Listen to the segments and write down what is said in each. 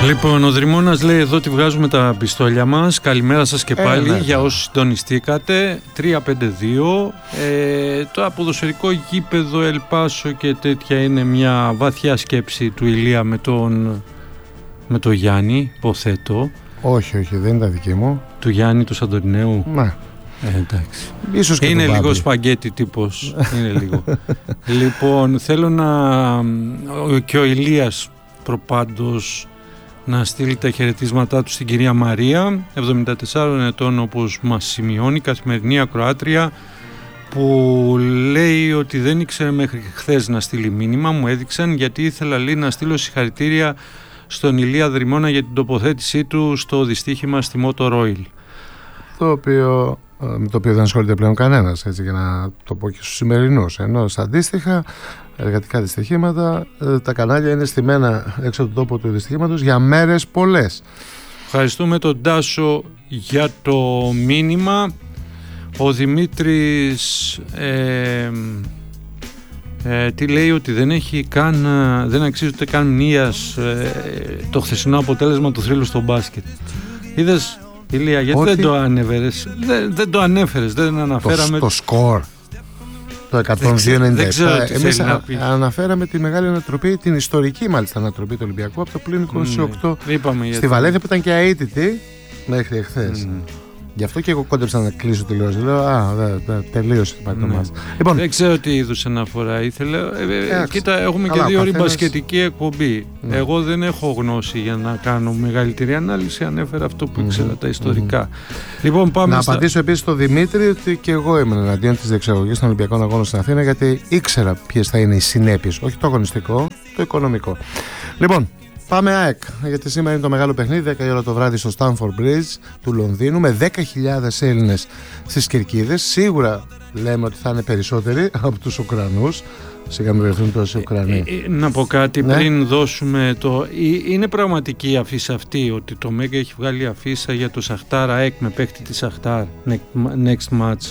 Λοιπόν, ο Δρυμώνας λέει εδώ ότι βγάζουμε τα πιστόλια μας. Καλημέρα σας και πάλι για όσους συντονιστήκατε. 3-5-2. Το ποδοσφαιρικό γήπεδο Ελπάσο και τέτοια είναι μια βαθιά σκέψη του Ηλία με το Γιάννη, υποθέτω. Όχι, δεν είναι τα δική μου. Του Γιάννη του Σαντορινέου. Ναι. Εντάξει. Ίσως και είναι λίγο σπαγκέτι τύπος. Είναι λίγο. Λοιπόν, θέλω και ο Ηλίας προπάντως να στείλει τα χαιρετίσματά του στην κυρία Μαρία, 74 ετών όπως μας σημειώνει, καθημερινή ακροάτρια, που λέει ότι δεν ήξερε μέχρι χθες να στείλει μήνυμα, μου έδειξαν, γιατί ήθελα λέει να στείλω συγχαρητήρια στον Ηλία Δρυμώνα για την τοποθέτησή του στο δυστύχημα στη Motor Oil. Με το οποίο δεν ασχολείται πλέον κανένας, έτσι, για να το πω και στους σημερινούς. Ενώ στα αντίστοιχα εργατικά δυστυχήματα τα κανάλια είναι στημένα έξω από τον τόπο του δυστυχήματος για μέρες πολλές. Ευχαριστούμε τον Τάσο για το μήνυμα. Ο Δημήτρης τι λέει, ότι δεν αξίζει ούτε καν μνήας το χθεσινό αποτέλεσμα του θρύλου στο μπάσκετ. Είδες, Ηλία, γιατί δεν το ανέφερες? Δεν το ανέφερες, δεν αναφέραμε το σκορ, το 102-97. Εμείς αναφέραμε τη μεγάλη ανατροπή, την ιστορική μάλιστα ανατροπή του Ολυμπιακού από το πλήν 28 στη Βαλένθια, που ήταν και αίτητη μέχρι εχθές. Γι' αυτό και εγώ κόντεψα να κλείσω τηλεόραση. Λέω, τελείωσε το μάτς. Λοιπόν, δεν ξέρω τι είδους αναφορά ήθελε. Κοίτα, έχουμε και 2 ώρες μπασκετική εκπομπή. Εγώ δεν έχω γνώση για να κάνω μεγαλύτερη ανάλυση. Ανέφερα αυτό που ήξερα, τα ιστορικά. Λοιπόν, πάμε να απαντήσω επίσης στον Δημήτρη ότι και εγώ ήμουν εναντίον της διεξαγωγής των Ολυμπιακών Αγώνων στην Αθήνα, γιατί ήξερα ποιες θα είναι οι συνέπειες. Όχι το αγωνιστικό, το οικονομικό. Λοιπόν, πάμε ΑΕΚ, γιατί σήμερα είναι το μεγάλο παιχνίδι, 10 η ώρα το βράδυ στο Stamford Bridge του Λονδίνου, με 10.000 Έλληνες στις κερκίδες. Σίγουρα λέμε ότι θα είναι περισσότεροι από τους Ουκρανούς. Σιγά μην βρεθούν τόσοι Ουκρανοί. Να πω κάτι πριν δώσουμε το... Είναι πραγματική η αφίσα αυτή, ότι το Μέγκα έχει βγάλει αφίσα για το Σαχτάρ ΑΕΚ με παίχτη της Σαχτάρ next match?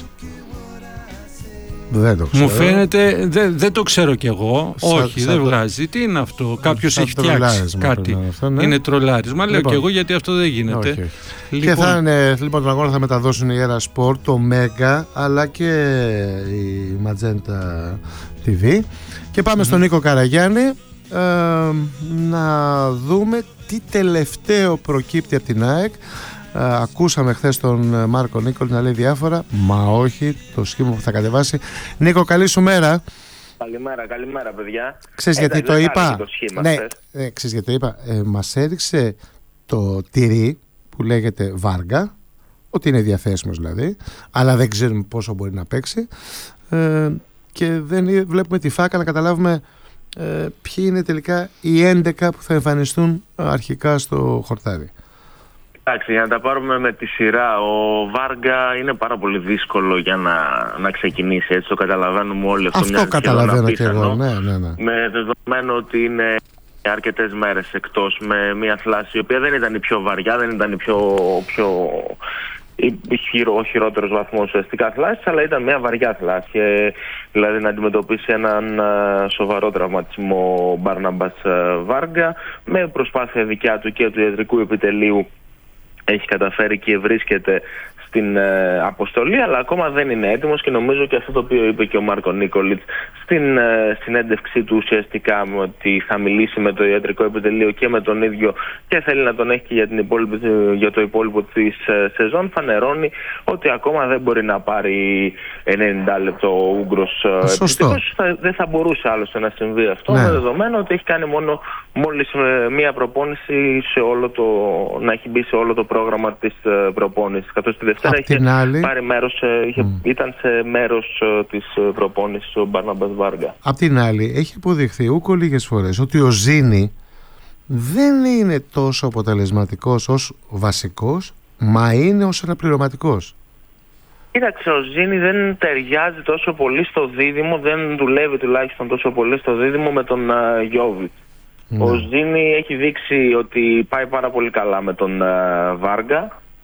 Δεν το ξέρω. Μου φαίνεται, δεν το ξέρω κι εγώ. Όχι, δεν βγάζει. Τι είναι αυτό? Κάποιος έχει φτιάξει κάτι. Αυτό, ναι. Είναι τρολάρισμα. Λέω κι εγώ, γιατί αυτό δεν γίνεται. Όχι. Λοιπόν, και θα είναι, λοιπόν, τον αγώνα θα μεταδώσουν η Aera Sport, το Μέγκα, αλλά και η Magenta TV. Και πάμε στον Νίκο Καραγιάννη να δούμε τι τελευταίο προκύπτει από την ΑΕΚ. Ακούσαμε χθες τον Μάρκο Νίκολη να λέει διάφορα, μα όχι το σχήμα που θα κατεβάσει. Νίκο, καλή σου μέρα. Καλημέρα παιδιά. Ξέρεις γιατί το είπα? Ξέρεις γιατί το είπα? Μας έριξε το τυρί που λέγεται Βάργα, ότι είναι διαθέσιμος δηλαδή, αλλά δεν ξέρουμε πόσο μπορεί να παίξει, και δεν βλέπουμε τη φάκα να καταλάβουμε ποιοι είναι τελικά οι 11 που θα εμφανιστούν αρχικά στο χορτάρι. Εντάξει, για να τα πάρουμε με τη σειρά, ο Βάργα είναι πάρα πολύ δύσκολο για να ξεκινήσει, έτσι το καταλαβαίνουμε όλοι. Αυτό καταλαβαίνω και εγώ, ναι. Με δεδομένο ότι είναι αρκετές μέρες εκτός, με μια θλάση η οποία δεν ήταν η πιο βαριά, δεν ήταν η ο χειρότερος βαθμός ουσιαστικά θλάση, αλλά ήταν μια βαριά θλάση. Δηλαδή να αντιμετωπίσει έναν σοβαρό τραυματισμό ο Μπάρναμπας Βάργα, με προσπάθεια δικιά του και του ιατρικού επιτελείου έχει καταφέρει και βρίσκεται στην αποστολή, αλλά ακόμα δεν είναι έτοιμος, και νομίζω και αυτό το οποίο είπε και ο Μάρκο Νίκολιτς στην συνέντευξή του ουσιαστικά, ότι θα μιλήσει με το ιατρικό επιτελείο και με τον ίδιο και θέλει να τον έχει και για το υπόλοιπο της σεζόν, φανερώνει ότι ακόμα δεν μπορεί να πάρει 90 λεπτό ο Ούγγρος επιθετικός. Δεν θα μπορούσε άλλωστε να συμβεί αυτό, με δεδομένο ότι έχει κάνει μόλις μία προπόνηση να έχει μπει σε όλο το πρόγραμμα της προπόνησης, καθώς τη Δευτέρα πάρει μέρος, ήταν σε μέρος της προπόνησης ο Μπάρναμπας Βάργα. Απ' την άλλη, έχει αποδειχθεί λίγες φορές ότι ο Ζήνη δεν είναι τόσο αποτελεσματικός ως βασικός, μα είναι ως αναπληρωματικός. Κοίταξε, ο Ζήνη δεν ταιριάζει τόσο πολύ στο δίδυμο, δεν δουλεύει τουλάχιστον τόσο πολύ στο δίδυμο με τον Γιόβιτς. Ο Ζήνη έχει δείξει ότι πάει πάρα πολύ καλά με τον Βάργα.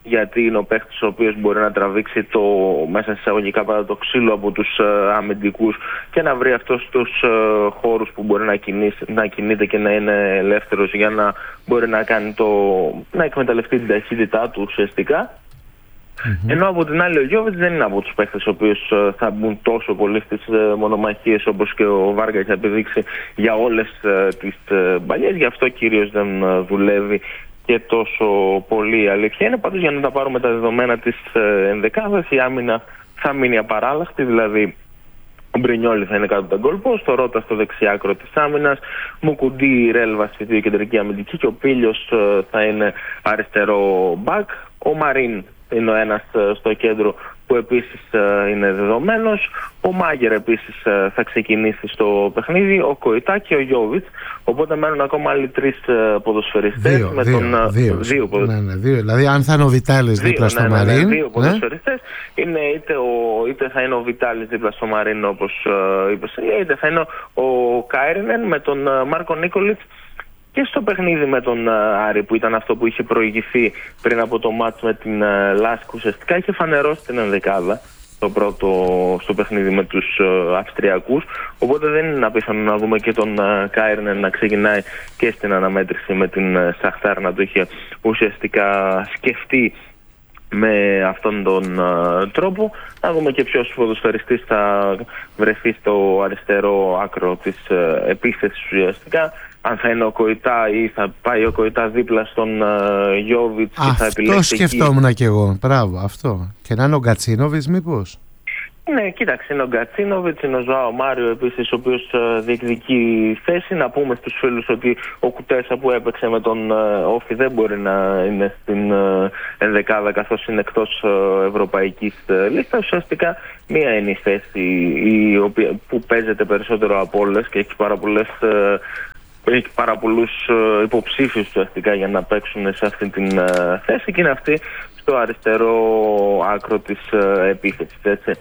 γιατί είναι ο παίχτης ο οποίος μπορεί να τραβήξει το μέσα εισαγωγικά πάντα το ξύλο από τους αμυντικούς και να βρει αυτούς τους χώρους που μπορεί να κινείται και να είναι ελεύθερος για να μπορεί να εκμεταλλευτεί την ταχύτητά του ουσιαστικά. Ενώ από την άλλη ο Γιόβιτς δεν είναι από τους παίχτες ο οποίος θα μπουν τόσο πολύ στις μονομαχίες όπως και ο Βάργα έχει επιδείξει για όλες τις μπαλιές, γι' αυτό κυρίως δεν δουλεύει και τόσο πολύ. Η αλήθεια είναι πάντως, για να τα πάρουμε τα δεδομένα της ενδεκάδας, η άμυνα θα μείνει απαράλλαχτη, δηλαδή ο Μπρινιόλι θα είναι κάτω από τον γκολ post, ο Ρώτα στο δεξιάκρο της άμυνας, Μουκουντή, Ρέλβα στη δύο κεντρική αμυντική και ο Πίλιος θα είναι αριστερό μπακ. Ο Μαρίν είναι ο ένας στο κέντρο που επίσης είναι δεδομένος. Ο Μάγερ επίσης θα ξεκινήσει στο παιχνίδι, ο Κοϊτά και ο Γιόβιτς. Οπότε μένουν ακόμα άλλοι τρεις ποδοσφαιριστές. Δύο ποδοσφαιριστές. Δηλαδή, αν θα είναι ο Βιτάλης δίπλα στο Μαρίν. Δύο ποδοσφαιριστές. Είναι είτε θα είναι ο Βιτάλης δίπλα στο Μαρίν, όπως είπες, είτε θα είναι ο Κάιρνεν με τον Μάρκο Νίκολιτς. Και στο παιχνίδι με τον Άρη, που ήταν αυτό που είχε προηγηθεί πριν από το μάτς με την Λάσκ, ουσιαστικά είχε φανερώσει την ενδεκάδα στο παιχνίδι με τους Αυστριακούς. Οπότε δεν είναι απίθανο να δούμε και τον Κάιρνεν να ξεκινάει και στην αναμέτρηση με την Σαχτάρ, να το είχε ουσιαστικά σκεφτεί με αυτόν τον τρόπο. Να δούμε και ποιος ποδοσφαιριστής θα βρεθεί στο αριστερό άκρο της επίθεσης ουσιαστικά. Αν θα είναι ο Κοϊτά ή θα πάει ο Κοϊτά δίπλα στον Γιόβιτς και θα επιλέξει. Αυτό σκεφτόμουν κι εγώ. Μπράβο, αυτό. Και να είναι ο Γκατσίνοβιτς, μήπως. Ναι, κοίταξε, είναι ο Γκατσίνοβιτς, είναι ο Ζωάο Μάριο επίσης, ο οποίος διεκδικεί θέση. Να πούμε στους φίλους ότι ο Κουτέσα που έπαιξε με τον Όφι δεν μπορεί να είναι στην ενδεκάδα, καθώς είναι εκτός ευρωπαϊκής λίστας. Ουσιαστικά μία είναι η θέση που παίζεται περισσότερο από όλες και έχει πάρα πολλούς υποψήφιους ουσιαστικά για να παίξουν σε αυτή την θέση, και είναι αυτή στο αριστερό άκρο της επίθεσης, έτσι.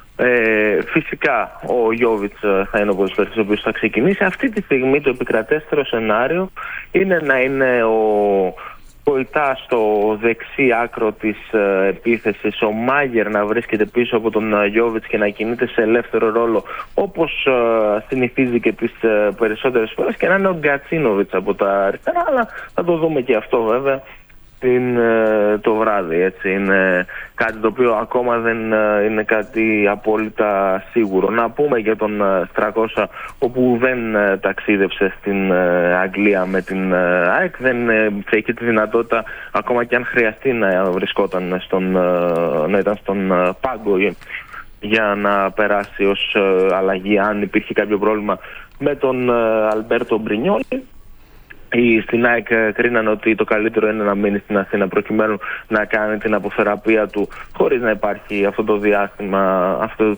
Φυσικά ο Γιόβιτς θα είναι ο ποδοσφαιριστής ο οποίος θα ξεκινήσει. Αυτή τη στιγμή το επικρατέστερο σενάριο είναι να είναι ο Κοϊτά στο δεξί άκρο της επίθεσης, ο Μάγερ να βρίσκεται πίσω από τον Γιόβιτς και να κινείται σε ελεύθερο ρόλο, όπως συνηθίζει και τις περισσότερες φορές, και να είναι ο Γκατσίνοβιτς από τα αριστερά, αλλά θα το δούμε και αυτό βέβαια το βράδυ, έτσι. Είναι κάτι το οποίο ακόμα δεν είναι κάτι απόλυτα σίγουρο. Να πούμε για τον Στρακώσα, όπου δεν ταξίδεψε στην Αγγλία με την ΑΕΚ, δεν θα είχε τη δυνατότητα, ακόμα και αν χρειαστεί, να βρισκόταν να ήταν στον πάγκο για να περάσει ως αλλαγή αν υπήρχε κάποιο πρόβλημα με τον Αλμπέρτο Μπρινιόλι. Στην ΑΕΚ κρίνανε ότι το καλύτερο είναι να μείνει στην Αθήνα προκειμένου να κάνει την αποθεραπεία του, χωρίς να υπάρχει αυτό το διάστημα,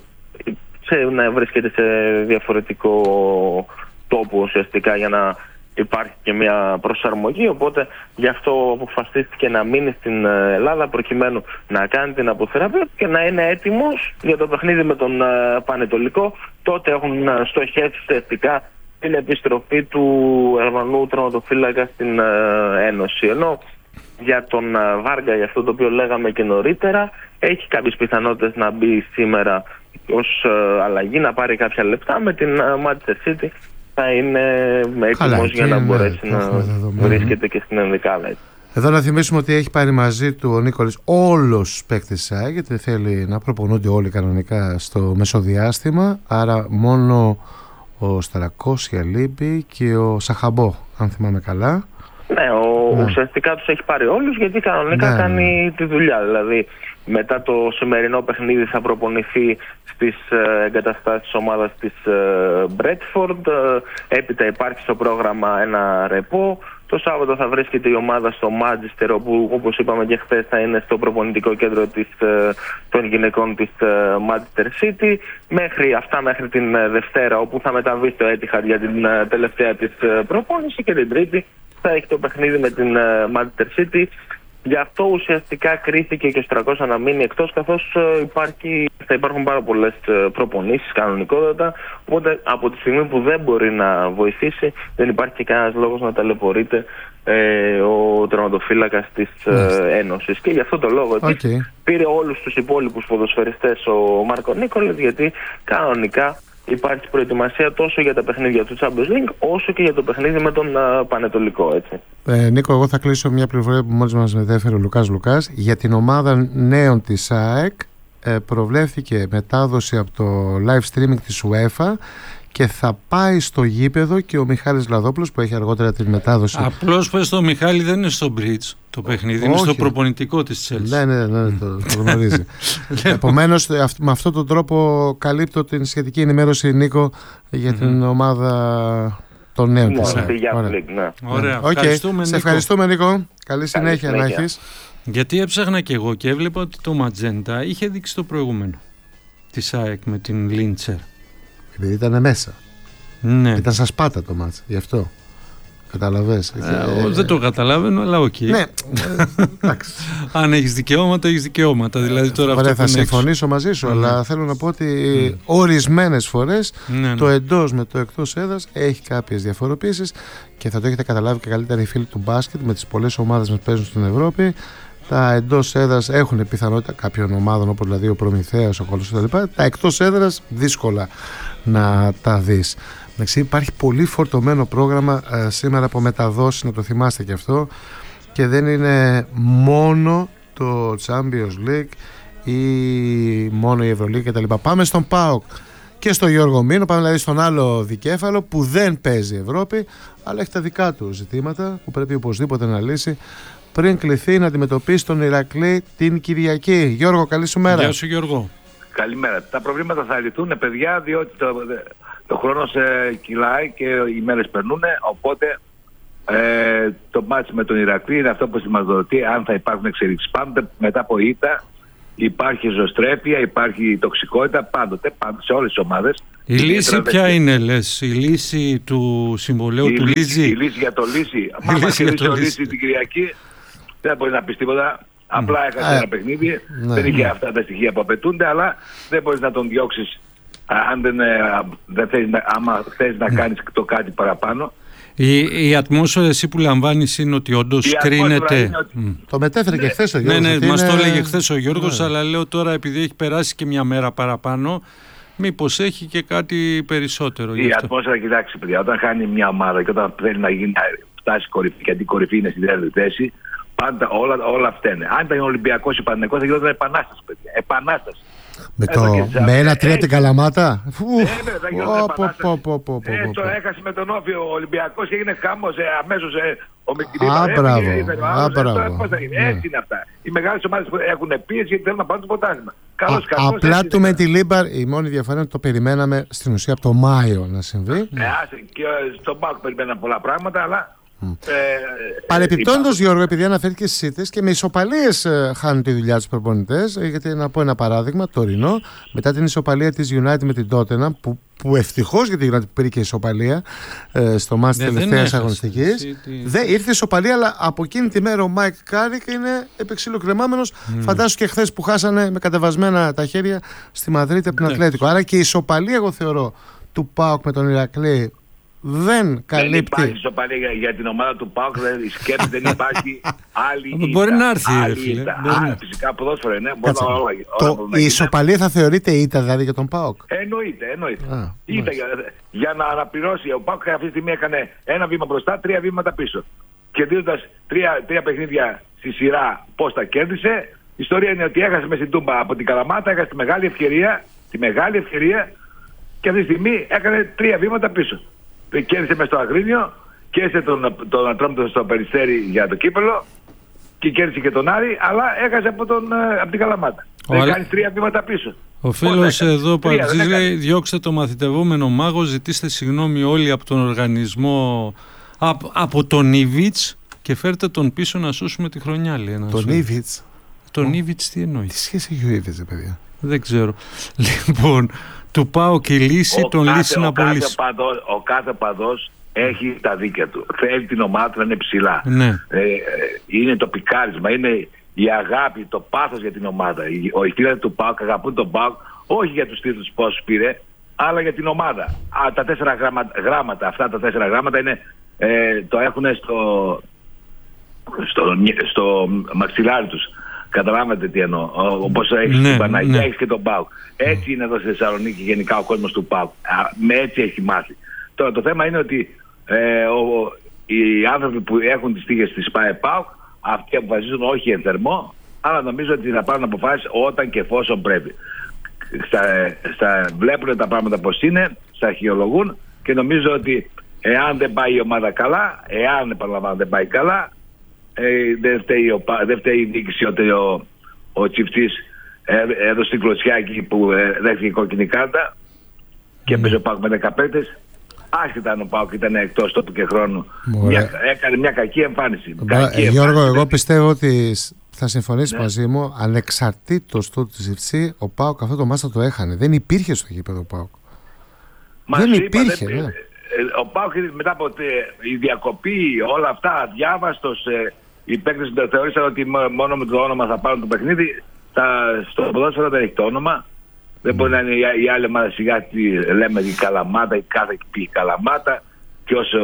να βρίσκεται σε διαφορετικό τόπο ουσιαστικά, για να υπάρχει και μια προσαρμογή. Οπότε γι' αυτό αποφασίστηκε να μείνει στην Ελλάδα προκειμένου να κάνει την αποθεραπεία και να είναι έτοιμος για το παιχνίδι με τον Πανετολικό. Τότε έχουν στοχεύσει ουσιαστικά την επιστροφή του Γερμανού τερματοφύλακα στην Ένωση. Ενώ για τον Βάργα, για αυτό το οποίο λέγαμε και νωρίτερα, έχει κάποιες πιθανότητες να μπει σήμερα ως αλλαγή, να πάρει κάποια λεπτά. Με την Manchester City θα είναι έτοιμος για να μπορέσει να βρίσκεται και στην ενδεκάδα. Εδώ να θυμίσουμε ότι έχει πάρει μαζί του ο Νίκολης όλους τους παίκτες της ΑΕΚ, γιατί θέλει να προπονούνται όλοι κανονικά στο μεσοδιάστημα, άρα μόνο ο Στρακός, η Αλίμπη και ο Σαχαμπό, αν θυμάμαι καλά. Ναι, ουσιαστικά τους έχει πάρει όλους, γιατί κανονικά κάνει τη δουλειά. Δηλαδή μετά το σημερινό παιχνίδι θα προπονηθεί στις εγκαταστάσεις της ομάδας της Μπρέτφορντ. Έπειτα υπάρχει στο πρόγραμμα ένα ρεπό. Το Σάββατο θα βρίσκεται η ομάδα στο Μάντζεστερ, όπου, όπως είπαμε και χθες, θα είναι στο προπονητικό κέντρο των γυναικών της Manchester City. Μέχρι την Δευτέρα, όπου θα μεταβεί στο Etihad για την τελευταία της προπόνηση, και την Τρίτη θα έχει το παιχνίδι με την Manchester City Γι' αυτό ουσιαστικά κρίθηκε και ο Στρακός να μείνει εκτός, καθώς θα υπάρχουν πάρα πολλές προπονήσεις κανονικότατα. Οπότε από τη στιγμή που δεν μπορεί να βοηθήσει, δεν υπάρχει και κανένας λόγος να ταλαιπωρείται ο τερματοφύλακας της Ένωσης. Και γι' αυτό το λόγο πήρε όλους τους υπόλοιπους ποδοσφαιριστές ο Μάρκο Νίκολες, γιατί κανονικά υπάρχει προετοιμασία τόσο για τα παιχνίδια του Champions League όσο και για το παιχνίδι με τον Πανετολικό, έτσι. Νίκο, εγώ θα κλείσω μια πληροφορία που μόλις μας μετέφερε ο Λουκάς. Για την ομάδα νέων της ΑΕΚ προβλέφθηκε μετάδοση από το live streaming της UEFA και θα πάει στο γήπεδο και ο Μιχάλης Λαδόπουλος που έχει αργότερα την μετάδοση. Απλώς πες το Μιχάλη, δεν είναι στο bridge το παιχνίδι, είναι στο προπονητικό της Chelsea. Ναι, το γνωρίζει. Επομένως, με αυτόν τον τρόπο καλύπτω την σχετική ενημέρωση, Νίκο, για την ομάδα των νέων της. Ωραία, ευχαριστούμε, Νίκο. Σε ευχαριστούμε, Νίκο. Καλή συνέχεια να έχεις. Γιατί έψαχνα και εγώ και έβλεπα ότι το Ματζέντα είχε δείξει το προηγούμενο της ΑΕΚ με την Λίντσερ. Επειδή ήταν μέσα. Ναι. Ήταν σαν σπάτα το μάτς, γι' αυτό. Καταλαβες. Δεν το καταλαβαίνω, αλλά οκ. Ναι, εντάξει. Αν έχεις δικαιώματα, έχεις δικαιώματα. Δηλαδή τώρα αυτό θα συμφωνήσω μαζί σου, αλλά θέλω να πω ότι ορισμένες φορές το εντός με το εκτός έδρας έχει κάποιες διαφοροποίησεις και θα το έχετε καταλάβει και καλύτερα οι φίλοι του μπάσκετ με τις πολλές ομάδες που παίζουν στην Ευρώπη. Τα εντός έδρας έχουν πιθανότητα κάποιων ομάδων, όπως δηλαδή ο Προμηθέας, ο Κολοσσός κτλ. Τα εκτός έδρας δύσκολα να τα δεις. Υπάρχει πολύ φορτωμένο πρόγραμμα σήμερα από μεταδόσεις, να το θυμάστε και αυτό, και δεν είναι μόνο το Champions League ή μόνο η Ευρωλίγα κτλ. Πάμε στον ΠΑΟΚ και στον Γιώργο Μήνο, πάμε δηλαδή στον άλλο δικέφαλο που δεν παίζει Ευρώπη, αλλά έχει τα δικά του ζητήματα που πρέπει οπωσδήποτε να λύσει πριν κληθεί να αντιμετωπίσει τον Ηρακλή την Κυριακή. Γιώργο, καλή σου μέρα. Γεια σου, Γιώργο. Καλημέρα. Τα προβλήματα θα λυθούν, παιδιά, διότι το χρόνος κυλάει και οι μέρες περνούν, οπότε το μάτς με τον Ηρακλή είναι αυτό που μας ρωτεί αν θα υπάρχουν εξελίξεις. Πάντοτε μετά από ήττα υπάρχει ζωοστρέφεια, υπάρχει τοξικότητα, πάντοτε σε όλες τις ομάδες. Η λύση ποια είναι, λες, η λύση του συμβολέου του Λίζη? Η λύση για το Λύση. Μα Λύση την Κυριακή δεν μπορεί να πει τίποτα. Απλά έχασε ένα παιχνίδι, δεν είχε αυτά τα στοιχεία που απαιτούνται, αλλά δεν μπορείς να τον διώξεις αν δεν θες να κάνεις το κάτι παραπάνω. Η ατμόσφαιρα εσύ που λαμβάνεις είναι ότι όντως κρίνεται. Το μετέφερε και χθες ο Γιώργος. Ναι, μας το έλεγε χθες ο Γιώργος, αλλά λέω τώρα επειδή έχει περάσει και μια μέρα παραπάνω, μήπως έχει και κάτι περισσότερο. Η ατμόσφαιρα, κοιτάξτε παιδιά, όταν χάνει μια ομάδα και όταν θέλει να φτάσει κορυφή, γιατί η κορυφή είναι στη δεύτερη θέση, πάντα όλα φταίνε. Αν ήταν ο Ολυμπιακός ή Παναθηναϊκός θα γινόταν επανάσταση, παιδιά. Επανάσταση. Με 1-3 την Καλαμάτα. Τώρα έχασε με τον Όφη ο Ολυμπιακός και έγινε χάμος αμέσως. Έτσι είναι αυτά. Οι μεγάλες ομάδες που έχουν πίεση γιατί θέλουν να πάρουν το πρωτάθλημα. Απλά του με τη Λίμπαρ η μόνη διαφορά είναι ότι το περιμέναμε στην ουσία από το Μάιο να συμβεί. Και στον ΠΑΟΚ περιμέναμε πολλά πράγματα, αλλά. Παρεπιπτόντως, Γιώργο, επειδή αναφέρθηκε στις ήττες και με ισοπαλίες χάνουν τη δουλειά τους προπονητές, γιατί να πω ένα παράδειγμα, τωρινό, μετά την ισοπαλία της United με την Tottenham, που ευτυχώς για την United πήρε και ισοπαλία στο μάτς της τελευταίας αγωνιστικής, ήρθε ισοπαλία, αλλά από εκείνη τη μέρα ο Μάικ Κάρικ είναι επεξυλοκρεμάμενος. Φαντάσου και χθες που χάσανε με κατεβασμένα τα χέρια στη Μαδρίτη από την Ατλέτικο. Άρα και η ισοπαλία, εγώ θεωρώ, του ΠΑΟΚ με τον Ηρακλή δεν καλύπτει. Δεν υπάρχει ισοπαλία για την ομάδα του ΠΑΟΚ, η σκέψη δεν υπάρχει άλλη. Μπορεί να έρθει. Φυσικά ποδόσφαιρο είναι. Η ισοπαλία θα θεωρείται ήττα δηλαδή για τον ΠΑΟΚ? Εννοείται. Ήττα για να αναπληρώσει. Ο ΠΑΟΚ αυτή τη στιγμή έκανε ένα βήμα μπροστά, 3 βήματα πίσω. Και δίνοντας 3 παιχνίδια στη σειρά, πώς τα κέρδισε. Η ιστορία είναι ότι έχασε με στην Τούμπα από την Καλαμάτα, έχασε τη μεγάλη ευκαιρία και αυτή τη στιγμή έκανε 3 βήματα πίσω. Κέρδισε μες στο Αγρίνιο, κέρδισε τον Ατρόμητο στο Περιστέρι για το κύπελο και κέρδισε και τον Άρη, αλλά έχασε από την Καλαμάτα. Δεν κάνει 3 βήματα πίσω. Ο φίλος εδώ Παρτζής λέει: διώξτε το μαθητευόμενο μάγο, ζητήστε συγγνώμη όλοι από τον οργανισμό, από τον Ήβιτς και φέρτε τον πίσω να σώσουμε τη χρονιά. Λέει, τον Ήβιτς? Τον Ήβιτς τι εννοεί? Τι σχέση έχει ο Ήβιτς, παιδιά? Δεν ξέρω. Λοιπόν, του πάω και λύση, τον λύση να απολύσει. Ο κάθε παδός έχει τα δίκαια του. Θέλει την ομάδα του να είναι ψηλά. Ναι. είναι το πικάρισμα, είναι η αγάπη, το πάθος για την ομάδα. Οι φίλοι του ΠΑΟΚ αγαπούν τον ΠΑΟΚ όχι για τους τίτλους πόσους πήρε, αλλά για την ομάδα. Τα 4 γράμματα, αυτά τα 4 γράμματα είναι, το έχουν στο μαξιλάρι τους. Καταλάβατε τι εννοώ. Όπως έχεις την Παναγία, έχεις και τον ΠΑΟΚ. Έτσι είναι εδώ στη Θεσσαλονίκη γενικά ο κόσμος του ΠΑΟΚ. Έτσι έχει μάθει. Τώρα το θέμα είναι ότι οι άνθρωποι που έχουν τις τύχες της ΠΑΟΚ, αυτοί αποφασίζουν όχι εν θερμό, αλλά νομίζω ότι θα πάρουν αποφάσεις όταν και εφόσον πρέπει. Βλέπουν τα πράγματα πώς είναι, στα αρχαιολογούν και νομίζω ότι εάν δεν πάει η ομάδα καλά, εάν επαναλαμβάνω δεν πάει καλά, δεν φταίει η διοίκηση ότι ο Τσιφτής έδωσε την κλωτσιά εκεί που δέχτηκε κόκκινη κάρτα και έπαιζε ο ΠΑΟΚ με 10 παίκτες. Άσχετα αν ο ΠΑΟΚ ήταν εκτός τόπου και χρόνου. Έκανε μια κακή εμφάνιση. Γιώργο, εγώ πιστεύω ότι θα συμφωνήσει μαζί μου, ανεξαρτήτως του Τσιφτή, ο ΠΑΟΚ αυτό το μάτς θα το έχανε. Δεν υπήρχε στο γήπεδο ο ΠΑΟΚ. Δεν υπήρχε. Ο ΠΑΟΚ μετά από η διακοπή, όλα αυτά, αδιάβαστος, οι παίκτες θεωρήσαν ότι μόνο με το όνομα θα πάρουν το παιχνίδι. Στο ποδόσφαιρο δεν έχει το όνομα. Δεν μπορεί να είναι η άλλη ομάδα σιγά λέμε η Καλαμάτα, η κάθε Καλαμάτα και όσο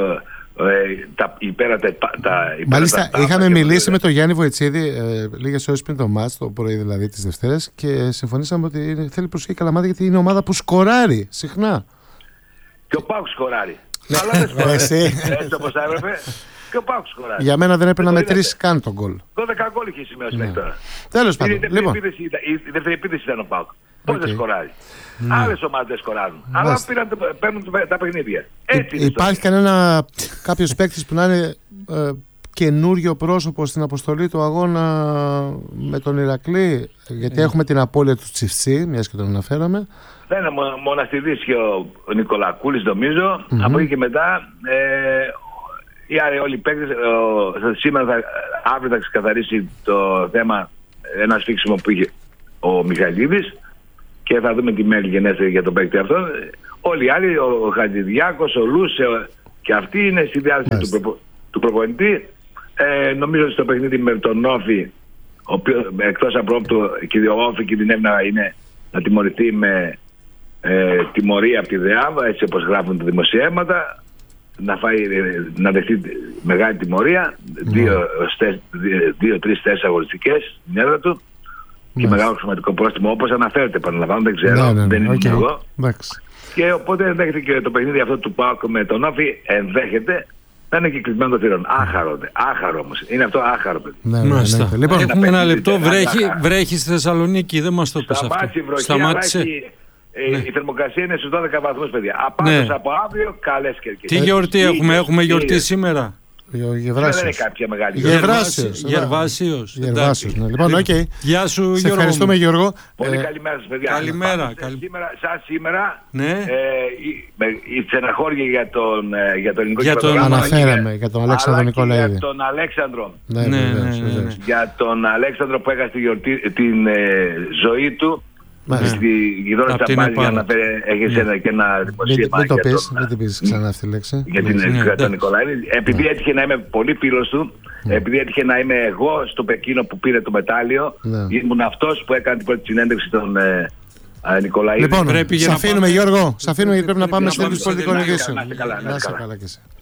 Μάλιστα, είχαμε μιλήσει με τον Γιάννη Βοητσίδη λίγες ώρες πριν το μάτς, το πρωί δηλαδή της Δευτέρας, και συμφωνήσαμε ότι θέλει προσοχή η Καλαμάτα γιατί είναι ομάδα που σκοράρει συχνά. Και ο ΠΑΟΚ σκοράρει. Αλλά δεν σκοράρει έτσι όπως θα έπρεπε. Και ο ΠΑΟΚ σκοράρει. Για μένα δεν έπρεπε να μετρήσει καν τον γκολ. 12 γκολ είχε σημειώσει μέχρι τώρα. Τέλος πάντων. Η δεύτερη επίθεση ήταν ο ΠΑΟΚ. Πώς δεν σκοράρει. Άλλες ομάδες δεν σκοράρουν. Αλλά παίρνουν τα παιχνίδια. Υπάρχει κάποιος παίκτης που να είναι καινούριο πρόσωπο στην αποστολή του αγώνα με τον Ηρακλή? Γιατί έχουμε την απώλεια του Τσιφτσί, μιας και τον αναφέραμε. Δεν είναι Μοναστηρής και ο Νικολακούλης νομίζω. Από εκεί και μετά οι άλλοι όλοι οι παίκτες. Σήμερα αύριο θα ξεκαθαρίσει το θέμα ένα σφίξιμο που είχε ο Μιχαλίδης και θα δούμε τη μέλη γενέθλια για τον παίκτη αυτό. Όλοι οι άλλοι, ο Χατζηδιάκος, ο Λούσε και αυτοί είναι στη διάθεση του προπονητή. Νομίζω ότι στο παιχνίδι με τον Όφη, ο οποίος εκτός απρόπτου και ο Όφη κινδυνεύει να τιμωρηθεί με τιμωρία από τη ΔΕΑΒ, έτσι όπως γράφουν τα δημοσιεύματα, να δεχτεί μεγάλη τιμωρία, 2-3-4 αγωνιστικές στην έδρα του. Και μεγάλο χρηματικό πρόστιμο, όπως αναφέρεται, επαναλαμβάνω, δεν ξέρω, δεν είναι εγώ. Και οπότε ενδέχεται και το παιχνίδι αυτό του ΠΑΟΚ με τον Όφη, ενδέχεται να είναι και κλεισμένο το θηρόν. Άχαρο όμως. Είναι αυτό άχαρο, παιδί. Λοιπόν, έχουμε ένα λεπτό. Βρέχει στη Θεσσαλονίκη, δεν μας το πες αυτό. Σταμάτησε. Η θερμοκρασία είναι στους 12 βαθμούς, παιδιά. Απάντως από αύριο, καλές καιρικές. Τι γιορτή έχουμε γιορτή σήμερα? Δεν είναι κάποια μεγάλη Γερβάσιος. Λοιπόν, οκ. Γεια σου, Γιώργο. Σε ευχαριστούμε, Γιώργο. Πολύ καλημέρα σας, παιδιά. Καλημέρα. Σήμερα η στεναχώρια για τον ελληνικό κυπέλλο. Αναφέραμε για τον Αλέξανδρο Νικολαίδη. Για τον Αλέξανδρο. Για τον Αλέξανδρο που έχασε την ζωή του. Στη γειτόνα της Αμπάλης, για να έχεις και ένα δημοσίευμα. Δεν την πεις ξανά αυτή τη λέξη. Για τον Νικολαίδη. Επειδή έτυχε να είμαι πολύ φίλος του, επειδή έτυχε να είμαι εγώ στο Πεκίνο που πήρε το μετάλλιο, ήμουν αυτός που έκανε την πρώτη συνέντευξη των Νικολαίδη. Λοιπόν, σε αφήνουμε, Γιώργο, γιατί πρέπει να πάμε στην πολιτικών ειδήσεων. Να είστε καλά.